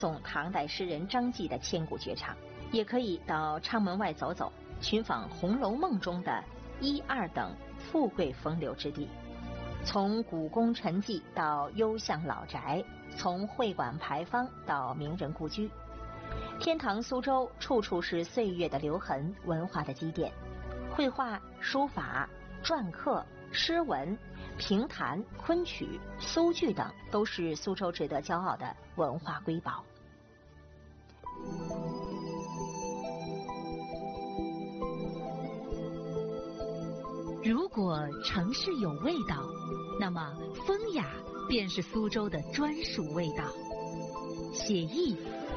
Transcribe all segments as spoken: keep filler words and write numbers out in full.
送唐代诗人张继的千古绝唱，也可以到昌门外走走，寻访《红楼梦》中的一二等富贵风流之地。从古宫陈迹到幽巷老宅，从会馆牌坊到名人故居，天堂苏州处处是岁月的留痕，文化的积淀。绘画、书法、篆刻、诗文、评弹、昆曲、苏剧等都是苏州值得骄傲的文化瑰宝。 如果城市有味道，那么风雅便是苏州的专属味道。写意、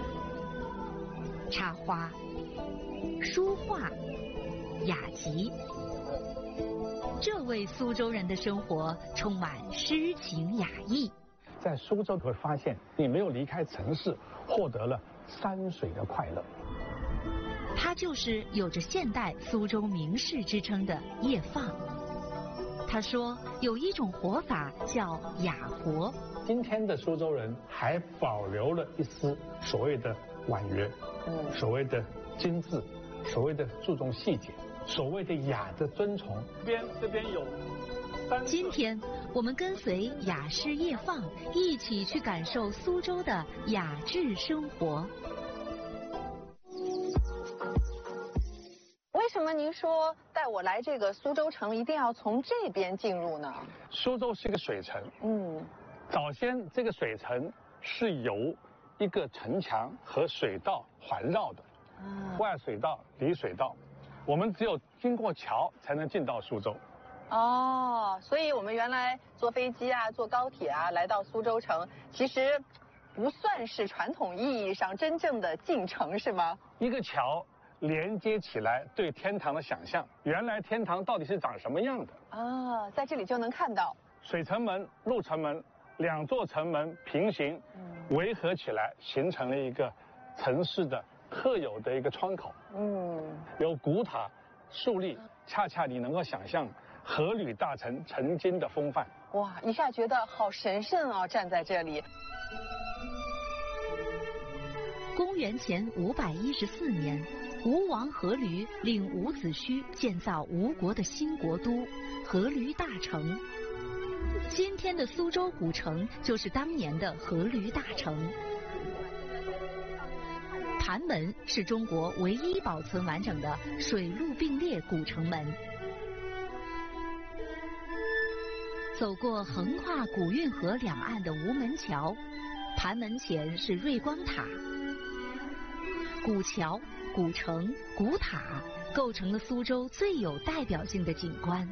插花、书画、雅集，这为苏州人的生活充满诗情雅意。 在苏州会发现，你没有离开城市，获得了山水的快乐。 他就是有着现代苏州名士之称的叶放。他说有一种活法叫雅活。 今天的苏州人还保留了一丝所谓的婉约，嗯，所谓的精致，所谓的注重细节，所谓的雅的尊崇。这边这边有。 今天我们跟随雅师叶放一起去感受苏州的雅致生活。 为什么您说带我来这个苏州城一定要从这边进入呢？ 苏州是一个水城， 嗯， 早先这个水城是由一个城墙和水道环绕的，啊，外水道、里水道，我们只有经过桥才能进到苏州。 哦，所以我们原来坐飞机啊、坐高铁啊来到苏州城，其实不算是传统意义上真正的进城，是吗？ 一个桥连接起来对天堂的想象，原来天堂到底是长什么样的啊，在这里就能看到。 水城门、鹿城门两座城门平行，嗯，围合起来，形成了一个城市的特有的一个窗口。嗯，有古塔竖立，恰恰你能够想象河吕大城曾经的风范。 哇，一下觉得好神圣哦，站在这里。 公元前五百一十四年，吴王阖闾令伍子胥建造吴国的新国都阖闾大城。今天的苏州古城就是当年的阖闾大城。盘门是中国唯一保存完整的水陆并列古城门。走过横跨古运河两岸的吴门桥，盘门前是瑞光塔。古桥、古城、古塔构成了苏州最有代表性的景观。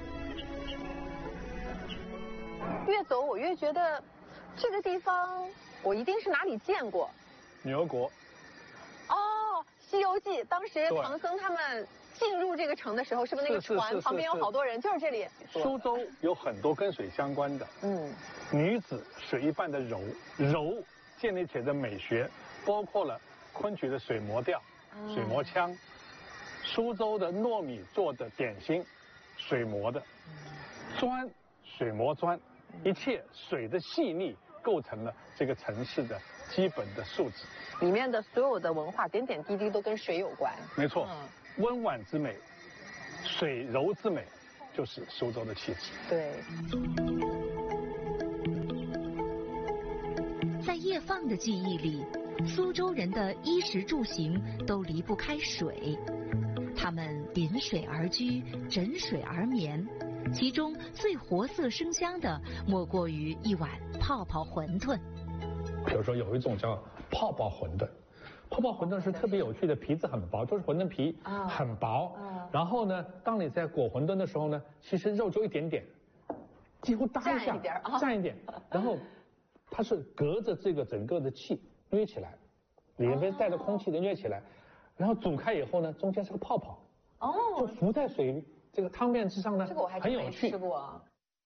越走我越觉得这个地方我一定是哪里见过。 牛国。 哦，《西游记》当时唐僧他们进入这个城的时候，是不是那个船旁边有好多人？就是这里。 苏州有很多跟水相关的，嗯，女子水一半的柔，柔建立起来的美学，包括了昆曲的水磨调、嗯、水磨腔，苏州的糯米做的点心，水磨的，砖水磨砖，一切水的细腻构成了这个城市的基本的素质。 里面的所有的文化点点滴滴都跟水有关。 没错，嗯、温婉之美，水柔之美，就是苏州的气质。 对。 在叶放的记忆里，苏州人的衣食住行都离不开水，他们临水而居，枕水而眠，其中最活色生香的莫过于一碗泡泡馄饨。 比如说有一种叫泡泡馄饨，泡泡馄饨是特别有趣的，皮子很薄，都是馄饨皮，啊、很薄。啊、然后呢，当你在裹馄饨的时候呢，其实肉就一点点，几乎搭一下，蘸一点，然后它是隔着这个整个的气约起来，里面带着空气的约起来，然后煮开以后呢，中间是个泡泡，哦，就浮在水这个汤面之上呢， 这个我还很有趣。 吃过啊。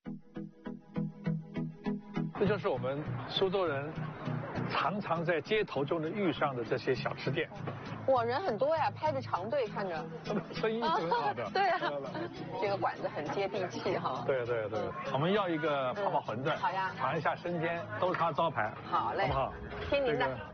这就是我们苏州人常常在街头就能遇上的这些小吃店。 哇，人很多呀，排着长队，看着生意挺好的。 对啊，这个馆子很接地气哈。 对对对，我们要一个泡泡馄饨。 好呀。 尝一下生煎，都是它招牌。 好嘞， 好不好？ 听您的。